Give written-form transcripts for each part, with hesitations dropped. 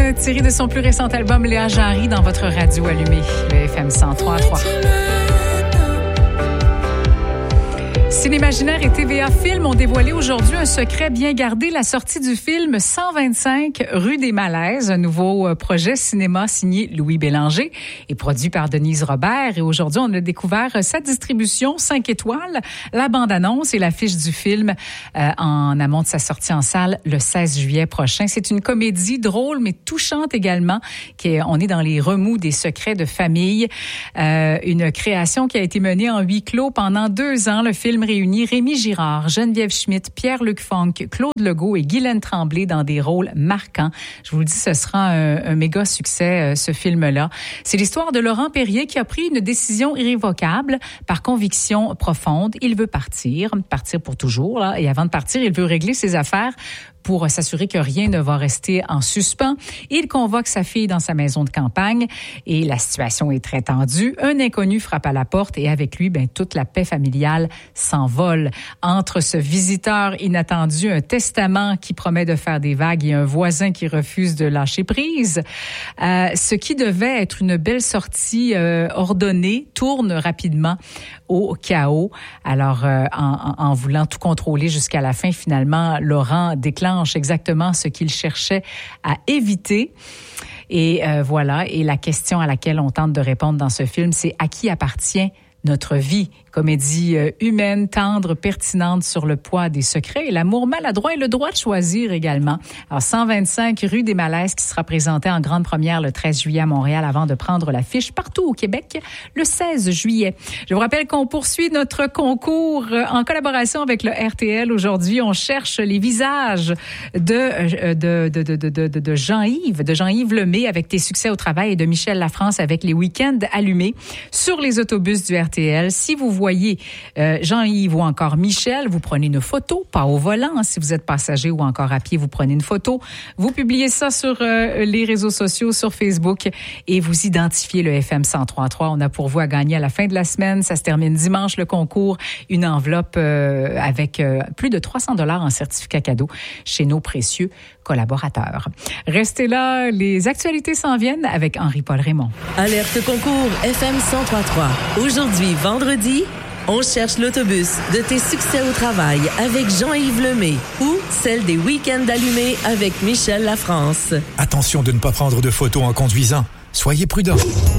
tiré de son plus récent album Léa Jarry dans votre radio allumée, le FM 103.3. Cinémaginaire et TVA Film ont dévoilé aujourd'hui un secret bien gardé, la sortie du film 125 rue des Malaises, un nouveau projet cinéma signé Louis Bélanger et produit par Denise Robert. Et aujourd'hui, on a découvert sa distribution 5 étoiles, la bande-annonce et l'affiche du film en amont de sa sortie en salle le 16 juillet prochain. C'est une comédie drôle mais touchante également. On est dans les remous des secrets de famille. Une création qui a été menée en huis clos pendant 2 ans. Le film réunit Rémi Girard, Geneviève Schmidt, Pierre-Luc Funk, Claude Legault et Guylaine Tremblay dans des rôles marquants. Je vous le dis, ce sera un méga succès, ce film-là. C'est l'histoire de Laurent Perrier qui a pris une décision irrévocable par conviction profonde. Il veut partir pour toujours, là. Et avant de partir, il veut régler ses affaires pour s'assurer que rien ne va rester en suspens. Il convoque sa fille dans sa maison de campagne et la situation est très tendue. Un inconnu frappe à la porte et avec lui, toute la paix familiale s'envole. Entre ce visiteur inattendu, un testament qui promet de faire des vagues et un voisin qui refuse de lâcher prise, ce qui devait être une belle sortie ordonnée tourne rapidement au chaos. Alors, en voulant tout contrôler jusqu'à la fin, finalement, Laurent déclenche exactement ce qu'il cherchait à éviter. Et voilà. Et la question à laquelle on tente de répondre dans ce film, c'est à qui appartient notre vie? Comédie humaine, tendre, pertinente sur le poids des secrets et l'amour maladroit et le droit de choisir également. Alors, 125 rue des Malaises qui sera présenté en grande première le 13 juillet à Montréal avant de prendre l'affiche partout au Québec le 16 juillet. Je vous rappelle qu'on poursuit notre concours en collaboration avec le RTL. Aujourd'hui, on cherche les visages de Jean-Yves Lemay avec Tes succès au travail et de Michel Lafrance avec Les week-ends allumés sur les autobus du RTL. Si vous voyez Jean-Yves ou encore Michel, vous prenez une photo, pas au volant. Si vous êtes passager ou encore à pied, vous prenez une photo. Vous publiez ça sur les réseaux sociaux, sur Facebook et vous identifiez le FM 103.3. On a pour vous à gagner à la fin de la semaine. Ça se termine dimanche, le concours. Une enveloppe avec plus de 300 $ en certificat cadeau chez nos précieux collaborateurs. Restez là, les actualités s'en viennent avec Henri-Paul Raymond. Alerte concours FM 103.3. Aujourd'hui, vendredi, on cherche l'autobus de Tes succès au travail avec Jean-Yves Lemay ou celle des week-ends allumés avec Michel Lafrance. Attention de ne pas prendre de photos en conduisant. Soyez prudents.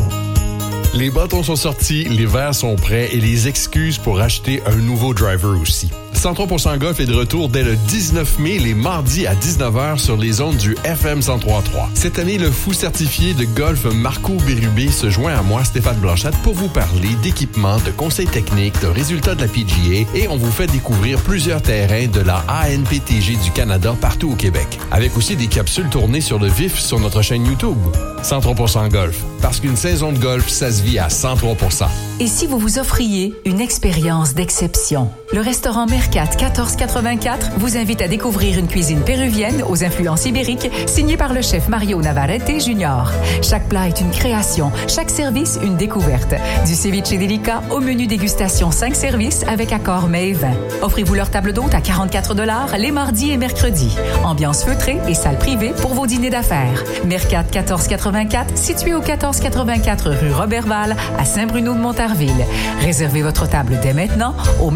Les bâtons sont sortis, les verres sont prêts et les excuses pour acheter un nouveau driver aussi. 103% Golf est de retour dès le 19 mai, les mardis à 19h sur les ondes du FM 103.3. Cette année, le fou certifié de golf Marco Bérubé se joint à moi, Stéphane Blanchette, pour vous parler d'équipements, de conseils techniques, de résultats de la PGA et on vous fait découvrir plusieurs terrains de la ANPTG du Canada partout au Québec. Avec aussi des capsules tournées sur le vif sur notre chaîne YouTube. 103% Golf, parce qu'une saison de golf, ça se vit à 103%. Et si vous vous offriez une expérience d'exception? Le restaurant Mercat 1484 vous invite à découvrir une cuisine péruvienne aux influences ibériques signée par le chef Mario Navarrete Jr. Chaque plat est une création, chaque service une découverte. Du ceviche délicat au menu dégustation 5 services avec accord mets et vin. Offrez-vous leur table d'hôte à 44 $ les mardis et mercredis. Ambiance feutrée et salle privée pour vos dîners d'affaires. Mercat 1484, situé au 1484 rue Roberval à Saint-Bruno de Montarville. Réservez votre table dès maintenant au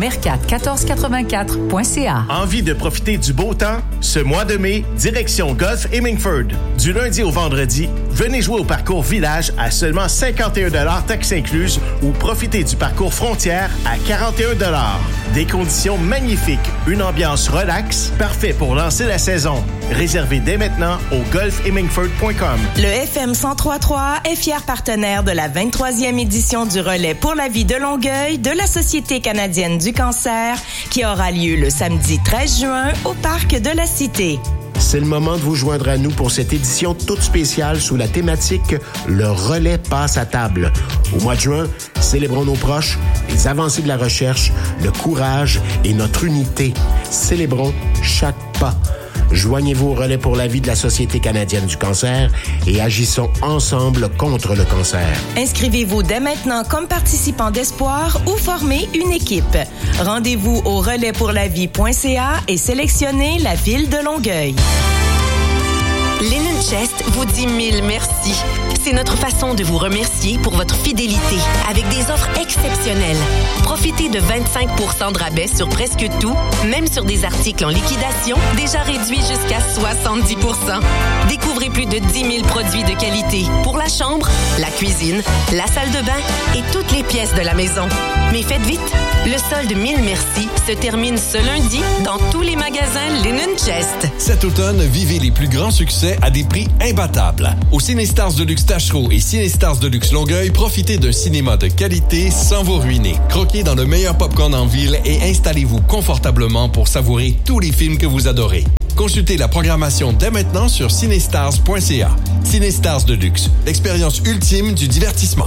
mercat1484.ca. Envie de profiter du beau temps? Ce mois de mai, direction Golf Hemingford. Du lundi au vendredi, venez jouer au parcours Village à seulement 51 $ taxes incluses ou profitez du parcours Frontières à 41 $. Des conditions magnifiques, une ambiance relaxe, parfait pour lancer la saison. Réservez dès maintenant au golfhemingford.com. Le FM 103.3 est fier partenaire de la 23e édition du Relais pour la vie de Longueuil de la Société canadienne du cancer qui aura lieu le samedi 13 juin au Parc de la Cité. C'est le moment de vous joindre à nous pour cette édition toute spéciale sous la thématique « Le relais passe à table ». Au mois de juin, célébrons nos proches, les avancées de la recherche, le courage et notre unité. Célébrons chaque pas. Joignez-vous au relais pour la vie de la Société canadienne du cancer et agissons ensemble contre le cancer. Inscrivez-vous dès maintenant comme participant d'espoir ou formez une équipe. Rendez-vous au relaispourlavie.ca et sélectionnez la ville de Longueuil. Linen Chest vous dit 1000 merci. C'est notre façon de vous remercier pour votre fidélité avec des offres exceptionnelles. Profitez de 25% de rabais sur presque tout, même sur des articles en liquidation déjà réduits jusqu'à 70%. Découvrez plus de 10 000 produits de qualité pour la chambre, la cuisine, la salle de bain et toutes les pièces de la maison. Mais faites vite, le solde 1000 merci se termine ce lundi dans tous les magasins Linen Chest. Cet automne, vivez les plus grands succès à des prix imbattables. Au Cinestars Deluxe Tachereau et Cinestars Deluxe Longueuil, profitez d'un cinéma de qualité sans vous ruiner. Croquez dans le meilleur popcorn en ville et installez-vous confortablement pour savourer tous les films que vous adorez. Consultez la programmation dès maintenant sur cinestars.ca. Cinestars Deluxe, l'expérience ultime du divertissement.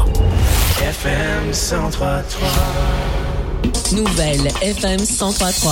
FM 103.3. Nouvelle FM 103.3.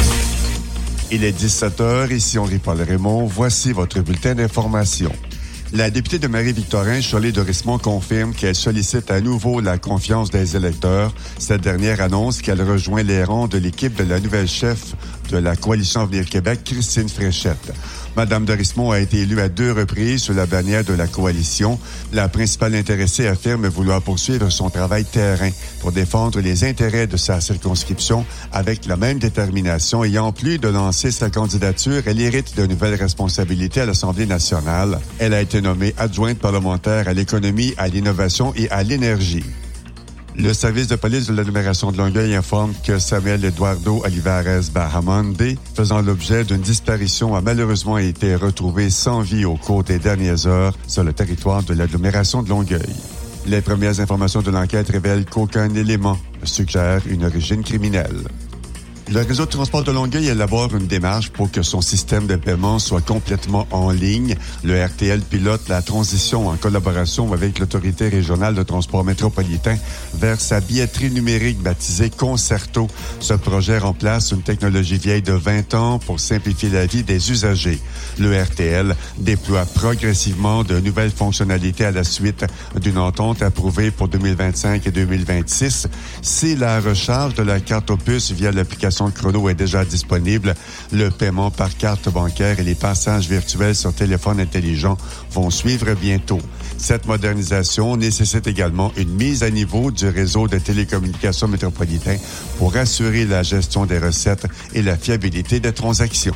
Il est 17h, ici Henri-Paul Raymond. Voici votre bulletin d'information. La députée de Marie-Victorin, Shirley Dorismont, confirme qu'elle sollicite à nouveau la confiance des électeurs. Cette dernière annonce qu'elle rejoint les rangs de l'équipe de la nouvelle chef de la Coalition Avenir Québec, Christine Fréchette. Madame Dorismont a été élue à 2 reprises sous la bannière de la coalition. La principale intéressée affirme vouloir poursuivre son travail terrain pour défendre les intérêts de sa circonscription avec la même détermination. Et en plus de lancer sa candidature, elle hérite de nouvelles responsabilités à l'Assemblée nationale. Elle a été nommée adjointe parlementaire à l'économie, à l'innovation et à l'énergie. Le service de police de l'agglomération de Longueuil informe que Samuel Eduardo Olivares Bahamonde, faisant l'objet d'une disparition, a malheureusement été retrouvé sans vie au cours des dernières heures sur le territoire de l'agglomération de Longueuil. Les premières informations de l'enquête révèlent qu'aucun élément ne suggère une origine criminelle. Le réseau de transport de Longueuil élabore une démarche pour que son système de paiement soit complètement en ligne. Le RTL pilote la transition en collaboration avec l'Autorité régionale de transport métropolitain vers sa billetterie numérique baptisée Concerto. Ce projet remplace une technologie vieille de 20 ans pour simplifier la vie des usagers. Le RTL déploie progressivement de nouvelles fonctionnalités à la suite d'une entente approuvée pour 2025 et 2026. Si la recharge de la carte Opus via l'application Chrono est déjà disponible, le paiement par carte bancaire et les passages virtuels sur téléphone intelligent vont suivre bientôt. Cette modernisation nécessite également une mise à niveau du réseau de télécommunications métropolitain pour assurer la gestion des recettes et la fiabilité des transactions.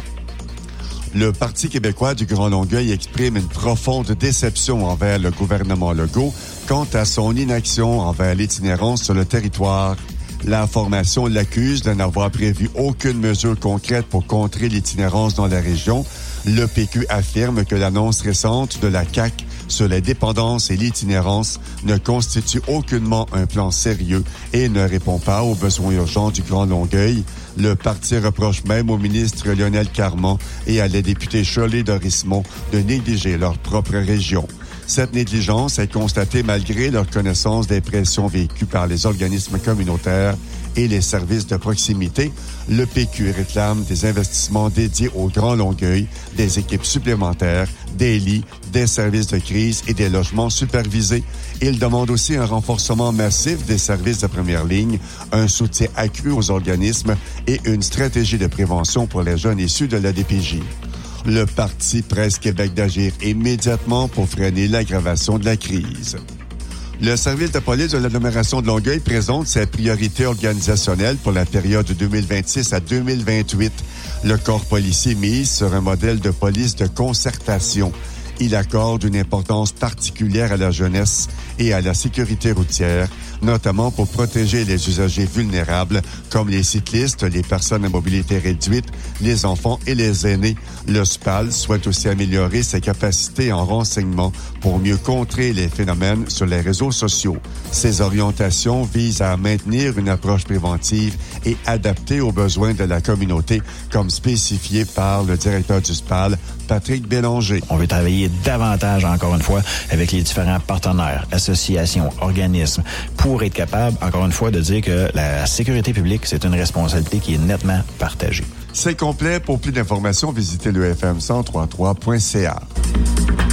Le Parti québécois du Grand Longueuil exprime une profonde déception envers le gouvernement Legault quant à son inaction envers l'itinérance sur le territoire. La formation l'accuse de n'avoir prévu aucune mesure concrète pour contrer l'itinérance dans la région. Le PQ affirme que l'annonce récente de la CAQ sur les dépendances et l'itinérance ne constitue aucunement un plan sérieux et ne répond pas aux besoins urgents du Grand Longueuil. Le parti reproche même au ministre Lionel Carman et à la députée Shirley Dorismont de négliger leur propre région. Cette négligence est constatée malgré leur connaissance des pressions vécues par les organismes communautaires et les services de proximité. Le PQ réclame des investissements dédiés au Grand Longueuil, des équipes supplémentaires, des lits, des services de crise et des logements supervisés. Il demande aussi un renforcement massif des services de première ligne, un soutien accru aux organismes et une stratégie de prévention pour les jeunes issus de la DPJ. Le Parti presse Québec d'agir immédiatement pour freiner l'aggravation de la crise. Le service de police de l'agglomération de Longueuil présente ses priorités organisationnelles pour la période de 2026 à 2028. Le corps policier mise sur un modèle de police de concertation. Il accorde une importance particulière à la jeunesse et à la sécurité routière, notamment pour protéger les usagers vulnérables comme les cyclistes, les personnes à mobilité réduite, les enfants et les aînés. Le SPAL souhaite aussi améliorer ses capacités en renseignement pour mieux contrer les phénomènes sur les réseaux sociaux. Ces orientations visent à maintenir une approche préventive et adaptée aux besoins de la communauté, comme spécifié par le directeur du SPAL, Patrick Bélanger. On veut travailler davantage, encore une fois, avec les différents partenaires, associations, organismes, pour être capable, encore une fois, de dire que la sécurité publique, c'est une responsabilité qui est nettement partagée. C'est complet. Pour plus d'informations, visitez le fm1033.ca.